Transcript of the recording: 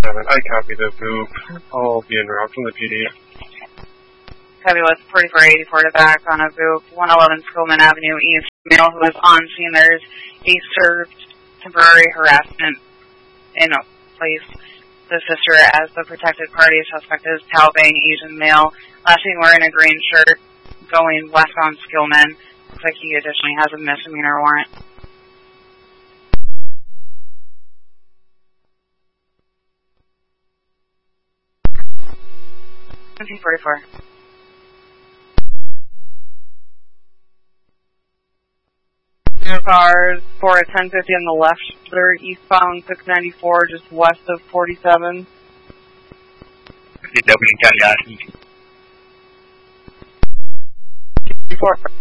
I copy the VOOP. I'll be en route from the PD. Copy West 4484 to back on a VOOP, 111 Skillman Avenue East. Male who is on scene. There's a served temporary harassment in place. The sister as the protected party. Suspect is Talbang, Asian male. Last seen wearing a green shirt, going west on Skillman. Looks like he additionally has a misdemeanor warrant. MP44. Cars for a 1050 on the left, they're eastbound 694, just west of 47. W. County. 4.